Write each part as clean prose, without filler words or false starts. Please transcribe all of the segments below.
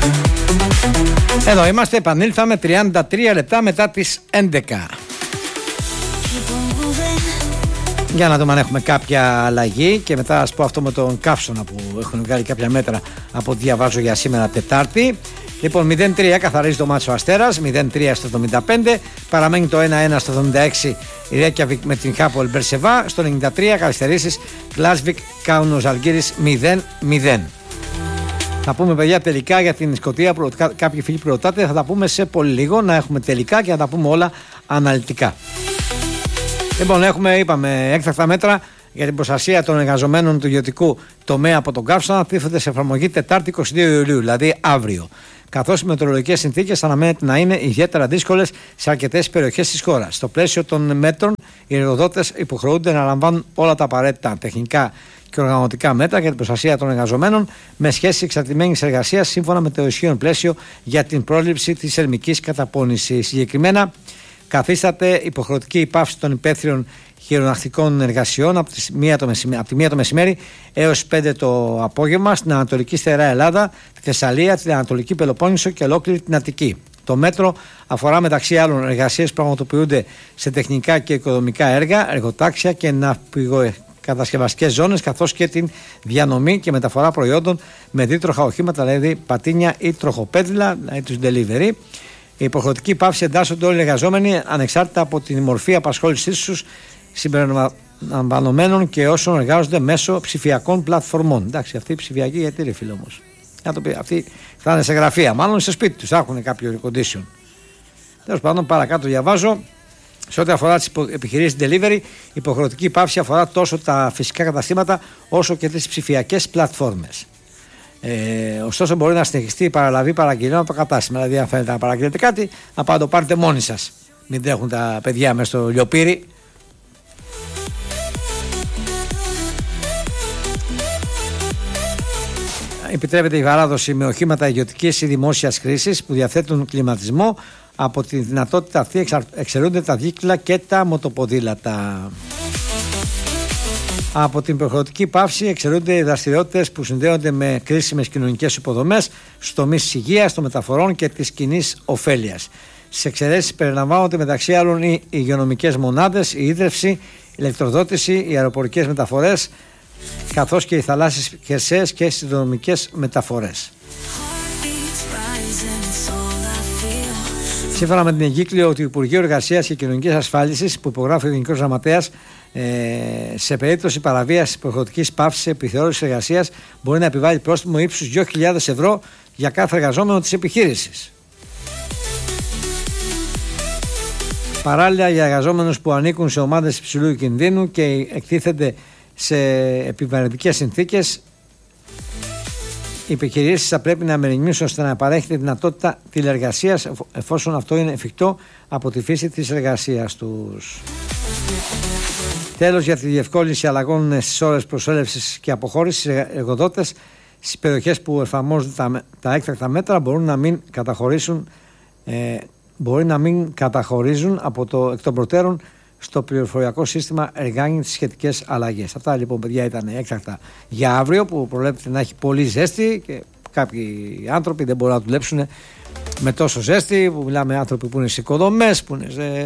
Εδώ είμαστε, επανήλθαμε 33 λεπτά μετά τις 11. Για να δούμε αν έχουμε κάποια αλλαγή και μετά ας πω αυτό με τον καύσωνα που έχουν βγάλει κάποια μέτρα από ό,τι διαβάζω για σήμερα Τετάρτη. Λοιπόν, 0-3 καθαρίζει το μάτσο Αστέρας, 0-3 στο 75, παραμένει το 1-1 στο 76 η Ρέκιαβικ με την Χάπολ Μπερσεβά, στο 93 καθυστερήσεις Γκλάσβικ Κάουνο Ζαλγκίρις 0-0. Θα πούμε παιδιά τελικά για την Σκωτία, κάποιοι φίλοι που ρωτάτε, θα τα πούμε σε πολύ λίγο, να έχουμε τελικά και να τα πούμε όλα αναλυτικά. Λοιπόν, είπαμε έκτακτα μέτρα για την προστασία των εργαζομένων του ιδιωτικού τομέα από τον καύσωνα, τίθεται σε εφαρμογή Τετάρτη 22 Ιουλίου, δηλαδή αύριο. Καθώς οι μετεωρολογικές συνθήκες αναμένεται να είναι ιδιαίτερα δύσκολες σε αρκετές περιοχές της χώρας. Στο πλαίσιο των μέτρων, οι εργοδότες υποχρεούνται να λαμβάνουν όλα τα απαραίτητα τεχνικά και οργανωτικά μέτρα για την προστασία των εργαζομένων με σχέση εξαρτημένης εργασίας σύμφωνα με το ισχύον πλαίσιο για την πρόληψη της θερμικής καταπώνησης. Συγκεκριμένα, καθίσταται υποχρεωτική η πάυση των υπαίθριων χειρονακτικών εργασιών από τη 1 το μεσημέρι έως 5 το απόγευμα στην Ανατολική Στερεά Ελλάδα, τη Θεσσαλία, την Ανατολική Πελοπόννησο και ολόκληρη την Αττική. Το μέτρο αφορά μεταξύ άλλων εργασίες που πραγματοποιούνται σε τεχνικά και οικοδομικά έργα, εργοτάξια και ναυπηγοκατασκευαστικές ζώνες, καθώς και την διανομή και μεταφορά προϊόντων με δίτροχα οχήματα, δηλαδή πατίνια ή τροχοπέδιλα, δηλαδή τους delivery. Η υποχρεωτική πάυση εντάσσονται όλοι οι εργαζόμενοι ανεξάρτητα από την μορφή απασχόλησής τους, συμπεριλαμβανομένων και όσων εργάζονται μέσω ψηφιακών πλατφορμών. Εντάξει, αυτή η ψηφιακή γιατί ρε φίλε όμως. Να το πει, αυτοί θα είναι σε γραφεία, μάλλον σε σπίτι τους, θα έχουν κάποιο condition. Τέλος πάντων, παρακάτω διαβάζω. Σε ό,τι αφορά τις επιχειρήσεις delivery, η υποχρεωτική πάυση αφορά τόσο τα φυσικά καταστήματα όσο και τις ψηφιακές πλατφόρμες. Ωστόσο, μπορεί να συνεχιστεί η παραλαβή παραγγελιών από το κατάστημα. Δηλαδή, αν θέλετε να παραγγείλετε κάτι, να το πάρετε μόνοι σας. Μην τρέχουν τα παιδιά μέσα στο λιοπύρι. Επιτρέπεται η παράδοση με οχήματα ιδιωτικής ή δημόσιας χρήσης που διαθέτουν κλιματισμό. Από τη δυνατότητα αυτή εξαιρούνται τα δίκτυλα και τα μοτοποδήλατα. Από την υποχρεωτική πάυση εξαιρούνται οι δραστηριότητες που συνδέονται με κρίσιμες κοινωνικές υποδομές στους τομείς της υγείας, των μεταφορών και της κοινής ωφέλειας. Στις εξαιρέσεις περιλαμβάνονται μεταξύ άλλων οι υγειονομικές μονάδες, η ίδρυυση, η ηλεκτροδότηση, οι αεροπορικές μεταφορές, καθώς και οι θαλάσσιες, χερσαίες και σιδηροδρομικές μεταφορές. Σύμφωνα με την εγκύκλιο του Υπουργείου Εργασίας και Κοινωνικής Ασφάλισης που υπογράφει ο Γενικός Γραμματέας, σε περίπτωση παραβίασης υποχρεωτικής πάυσης επιθεώρησης εργασίας μπορεί να επιβάλλει πρόστιμο ύψους 2.000 ευρώ για κάθε εργαζόμενο της επιχείρησης. Παράλληλα, για εργαζόμενους που ανήκουν σε ομάδες υψηλού κινδύνου και εκτίθενται σε επιβαρυντικές συνθήκες, οι επιχειρήσεις θα πρέπει να μεριμνήσουν ώστε να παρέχει τη δυνατότητα τηλεργασίας εφόσον αυτό είναι εφικτό από τη φύση της εργασίας τους. Τέλος, για τη διευκόλυνση αλλαγών στις ώρες προσέλευσης και αποχώρησης, οι εργοδότες στις περιοχές που εφαρμόζονται τα έκτακτα μέτρα μπορούν να μην καταχωρίζουν από το εκ των προτέρων στο πληροφοριακό σύστημα εργάνι τις σχετικές αλλαγές. Αυτά λοιπόν, παιδιά, ήταν έκτακτα για αύριο που προβλέπεται να έχει πολύ ζέστη και κάποιοι άνθρωποι δεν μπορούν να δουλέψουν με τόσο ζέστη. Που μιλάμε άνθρωποι που είναι σε οικοδομές, που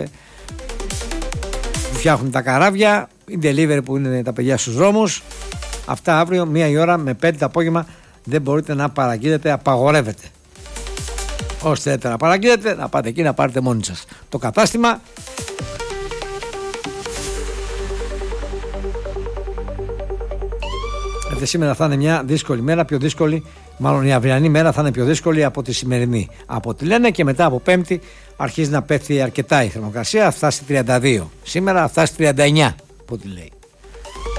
φτιάχνουν τα καράβια, οι delivery που είναι τα παιδιά στους δρόμους. Αυτά αύριο 1 η ώρα με 5 το απόγευμα δεν μπορείτε να παραγγείλετε, απαγορεύετε. Όσοι θέλετε να παραγγείλετε, να πάτε εκεί να πάρετε μόνοι σας το κατάστημα. Σήμερα θα είναι μια δύσκολη μέρα, πιο δύσκολη, μάλλον η αυριανή μέρα θα είναι πιο δύσκολη από τη σημερινή. Από ό,τι λένε, και μετά από Πέμπτη αρχίζει να πέφτει αρκετά η θερμοκρασία, θα φτάσει 32. Σήμερα θα φτάσει 39, από ό,τι λέει.